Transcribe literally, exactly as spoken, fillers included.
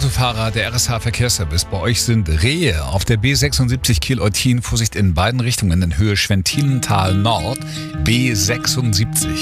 Autofahrer, der R S H-Verkehrsservice. Bei euch sind Rehe auf der B sechsundsiebzig Kiel-Eutin. Vorsicht in beiden Richtungen in Höhe Schwentilental Nord. B sechsundsiebzig.